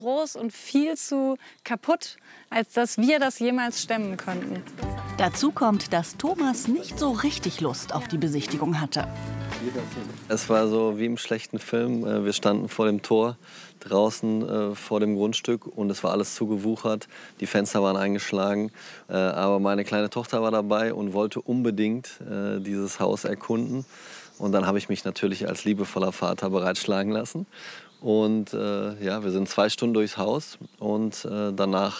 groß und viel zu kaputt, als dass wir das jemals stemmen könnten. Dazu kommt, dass Thomas nicht so richtig Lust auf die Besichtigung hatte. Es war so wie im schlechten Film. Wir standen vor dem Tor draußen vor dem Grundstück und es war alles zugewuchert. Die Fenster waren eingeschlagen. Aber meine kleine Tochter war dabei und wollte unbedingt dieses Haus erkunden. Und dann habe ich mich natürlich als liebevoller Vater bereitschlagen lassen. Und ja, wir sind 2 Stunden durchs Haus und danach